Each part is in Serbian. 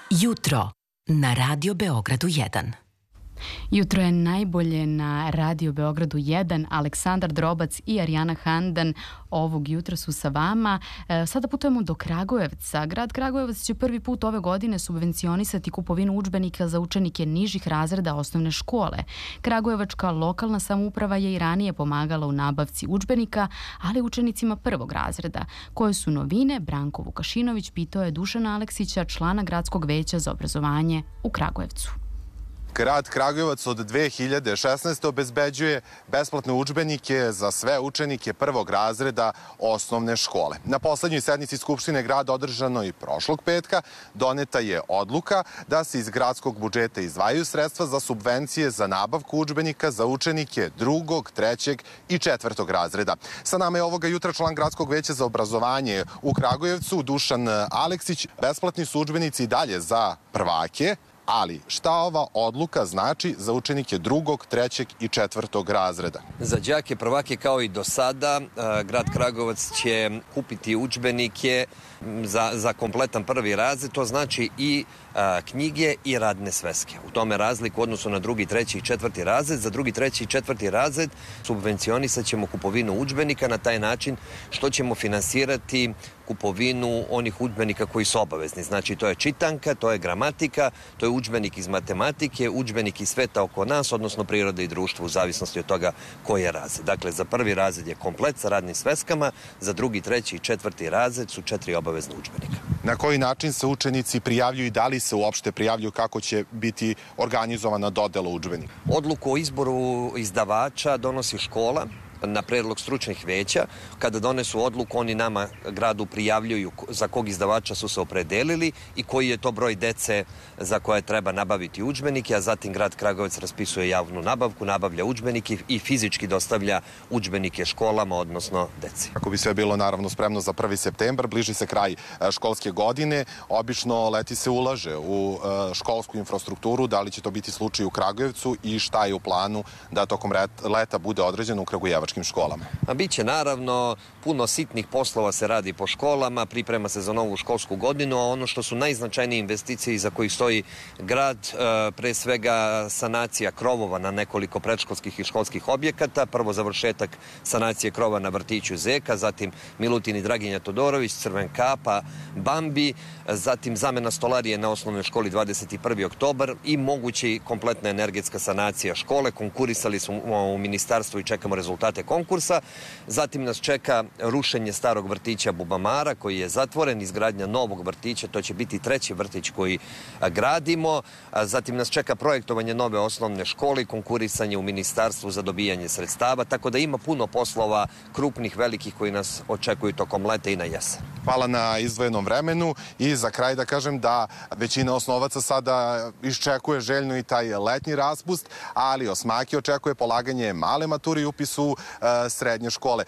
Jutro na Radio Beogradu 1. Jutro je najbolje na Radio Beogradu 1. Aleksandar Drobac i Arijana Handan ovog jutra su sa vama. Sada putujemo do Kragujevca. Grad Kragujevac će prvi put ove godine subvencionisati kupovinu udžbenika za učenike nižih razreda osnovne škole. Kragujevačka lokalna samouprava je i ranije pomagala u nabavci udžbenika, ali učenicima prvog razreda. Koje su novine, Branko Vukašinović pitao je Dušana Aleksića, člana Gradskog veća za obrazovanje u Kragujevcu. Grad Kragujevac od 2016. obezbeđuje besplatne udžbenike za sve učenike prvog razreda osnovne škole. Na poslednjoj sednici Skupštine grada održano i prošlog petka doneta je odluka da se iz gradskog budžeta izdvajaju sredstva za subvencije za nabavku udžbenika za učenike drugog, trećeg i četvrtog razreda. Sa nama je ovoga jutra član Gradskog veća za obrazovanje u Kragujevcu, Dušan Aleksić. Besplatni su udžbenici i dalje za prvake, ali šta ova odluka znači za učenike drugog, trećeg i četvrtog razreda? Za đake prvake kao i do sada, grad Kragujevac će kupiti udžbenike za kompletan prvi razred, to znači i knjige i radne sveske. U tome razliku u odnosu na drugi, treći i četvrti razred. Za drugi, treći i četvrti razred subvencionisat ćemo kupovinu udžbenika na taj način što ćemo finansirati kupovinu onih udžbenika koji su obavezni. Znači, to je čitanka, to je gramatika, to je udžbenik iz matematike, udžbenik iz sveta oko nas, odnosno prirode i društva, u zavisnosti od toga koji je razred. Dakle, za prvi razred je komplet sa radnim sveskama, za drugi, treći i četvrti razred su 4 obavezna udžbenika. Na koji način se učenici prijavljuju i da li se uopšte prijavljuju, kako će biti organizovana dodela udžbenika? Odluku o izboru izdavača donosi škola na predlog stručnih veća. Kada donesu odluku, oni nama, gradu, prijavljuju za kog izdavača su se opredelili i koji je to broj dece za koje treba nabaviti udžbenike, a zatim grad Kragujevac raspisuje javnu nabavku, nabavlja udžbenike i fizički dostavlja udžbenike školama, odnosno deci. Kako bi sve bilo naravno spremno za 1. septembar, bliži se kraj školske godine, obično leti se ulaže u školsku infrastrukturu, da li će to biti slučaj u Kragujevcu i šta je u planu da tokom leta bude određeno u Kragujevačkim školama? Biće naravno puno sitnih poslova se radi po školama, priprema se za novu školsku godinu, a ono što su najznačajnije investicije iza kojih stoji grad, pre svega sanacija krovova na nekoliko predškolskih i školskih objekata, prvo završetak sanacije krova na vrtiću Zeka, zatim Milutin i Draginja Todorović, Crven Kapa, Bambi, zatim zamena stolarije na osnovnoj školi 21. oktobar i moguće kompletna energetska sanacija škole. Konkurisali smo u ministarstvu i čekamo rezultate konkursa. Zatim nas čeka rušenje starog vrtića Bubamara koji je zatvoren, izgradnja novog vrtića, to će biti 3. vrtić koji gradimo. Zatim nas čeka projektovanje nove osnovne škole i konkurisanje u ministarstvu za dobijanje sredstava, tako da ima puno poslova krupnih, velikih koji nas očekuju tokom leta i na jesen. Hvala na izdvojenom vremenu i za kraj da kažem da većina osnovaca sada iščekuje željno i taj letnji raspust, ali osmaki očekuje polaganje male mature i upis u srednje škole.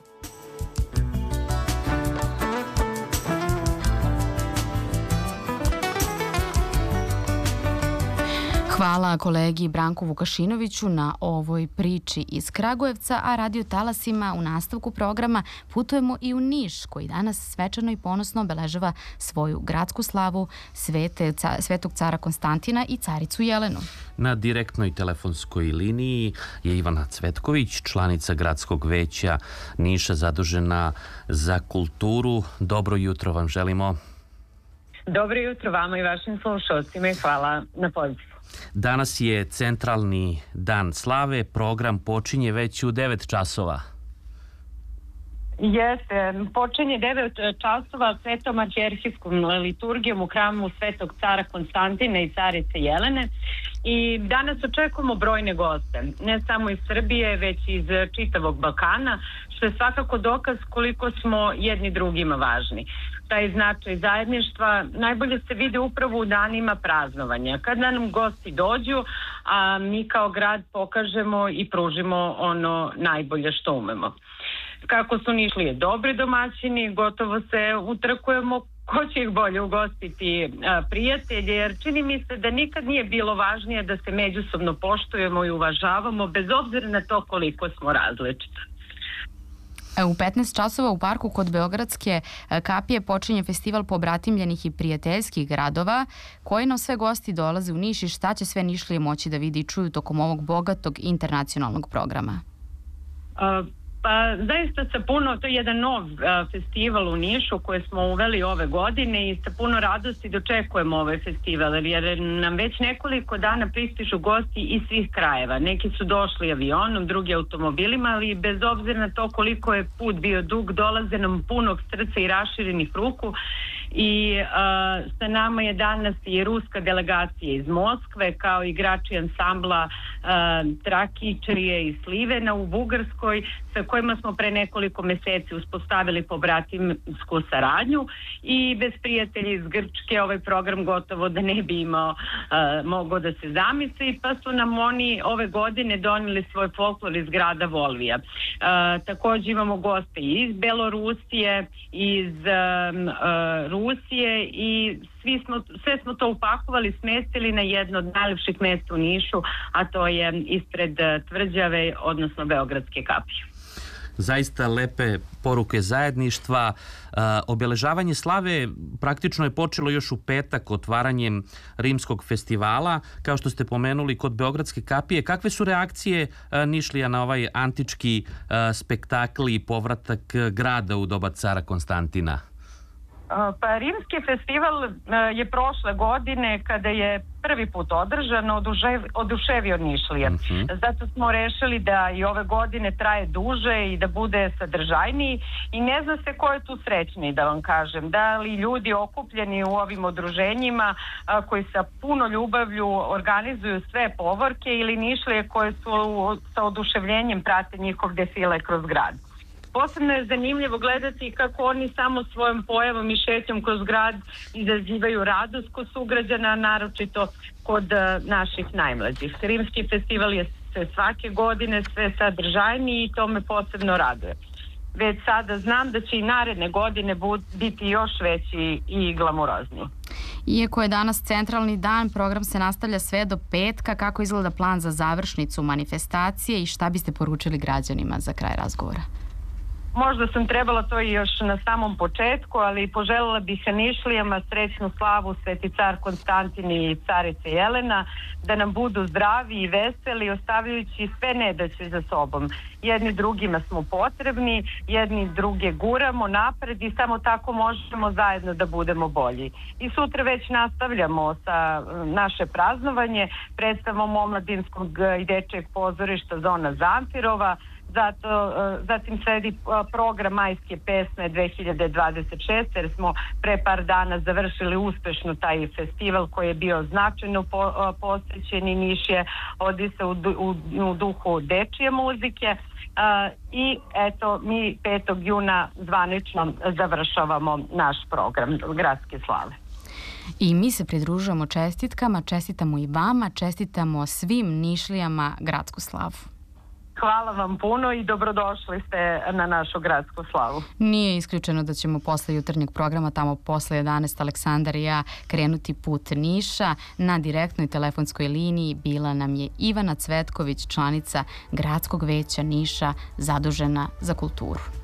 Hvala kolegi Branku Vukašinoviću na ovoj priči iz Kragujevca, a radio talasima u nastavku programa putujemo i u Niš, koji danas svečano i ponosno obeležava svoju gradsku slavu Svetog cara Konstantina i caricu Jelenu. Na direktnoj telefonskoj liniji je Ivana Cvetković, članica Gradskog veća Niša zadužena za kulturu. Dobro jutro vam želimo. Dobro jutro vama i vašim slušalcima i hvala na pozivu. Danas je centralni dan slave, program počinje već u 9 časova. Jeste, počinje 9 časova svetom arhijerhijskom liturgijom u hramu Svetog cara Konstantina i carice Jelene i danas očekujemo brojne goste, ne samo iz Srbije, već iz čitavog Balkana, što je svakako dokaz koliko smo jedni drugima važni. Taj značaj zajedništva najbolje se vidi upravo u danima praznovanja, kada nam gosti dođu, a mi kao grad pokažemo i pružimo ono najbolje što umemo. Kako su Nišlije dobri domaćini, gotovo se utrkujemo ko će ih bolje ugostiti prijatelje, jer čini mi se da nikad nije bilo važnije da se međusobno poštujemo i uvažavamo, bez obzira na to koliko smo različiti. U 15 časova u parku kod Beogradske kapije počinje festival pobratimljenih i prijateljskih gradova. Koji nam sve gosti dolaze u Niš i šta će sve Nišlije moći da vidi i čuju tokom ovog bogatog internacionalnog programa? Pa zaista sa puno, to je jedan nov festival u Nišu koji smo uveli ove godine i sa puno radosti dočekujemo ovaj festival jer nam već nekoliko dana pristižu gosti iz svih krajeva. Neki su došli avionom, drugi automobilima, ali bez obzira na to koliko je put bio dug, dolaze nam punog srca i raširenih ruku. I sa nama je danas i ruska delegacija iz Moskve kao igrači ansambla Trakičarije i Slivena u Bugarskoj sa kojima smo pre nekoliko meseci uspostavili pobratimsku saradnju i bez prijatelja iz Grčke ovaj program gotovo da ne bi mogao da se zamisli, pa su nam oni ove godine donijeli svoj folklor iz grada Volvija. Također imamo goste iz Belorusije, iz Rusije i sve smo to upakovali, smestili na jedno od najlepših mesta u Nišu, a to je ispred tvrđave, odnosno Beogradske kapije. Zaista lepe poruke zajedništva. Obeležavanje slave praktično je počelo još u petak otvaranjem rimskog festivala. Kao što ste pomenuli kod Beogradske kapije, kakve su reakcije Nišlija na ovaj antički spektakl i povratak grada u doba cara Konstantina? Pa Rimski festival je prošle godine kada je prvi put održan oduševio Nišlije. Zato smo rešili da i ove godine traje duže i da bude sadržajniji i ne zna se ko je tu srećniji, da vam kažem. Da li ljudi okupljeni u ovim udruženjima koji sa puno ljubavlju organizuju sve povorke ili Nišlije koje su sa oduševljenjem prate njihov defile kroz grad. Posebno je zanimljivo gledati kako oni samo svojom pojavom i šetnjom kroz grad izazivaju radost kod sugrađana, naročito kod naših najmlađih. Rimski festival je svake godine sve sadržajniji i to me posebno raduje. Već sada znam da će i naredne godine biti još veći i glamurozniji. Iako je danas centralni dan, program se nastavlja sve do petka. Kako izgleda plan za završnicu manifestacije i šta biste poručili građanima za kraj razgovora? Možda sam trebala to i još na samom početku, ali poželjela bih Nišlijama srećnu slavu Sveti car Konstantin i carice Jelena, da nam budu zdravi i veseli, ostavljajući sve nedaće za sobom. Jedni drugima smo potrebni, jedni druge guramo napred i samo tako možemo zajedno da budemo bolji. I sutra već nastavljamo sa naše praznovanje predstavom omladinskog i dečijeg pozorišta Zona Zamfirova. Zatim sledi program Majske pesme 2026 jer smo pre par dana završili uspešno taj festival koji je bio značajno posvećen i Niš je odisao u duhu dečije muzike i eto mi 5. juna zvanično završavamo naš program Gradske slave. I mi se pridružujemo čestitkama, čestitamo i vama, čestitamo svim Nišlijama gradsku slavu. Hvala vam puno i dobrodošli ste na našu gradsku slavu. Nije isključeno da ćemo posle jutarnjeg programa, tamo posle 11, Aleksandar i ja krenuti put Niša. Na direktnoj telefonskoj liniji bila nam je Ivana Cvetković, članica Gradskog veća Niša, zadužena za kulturu.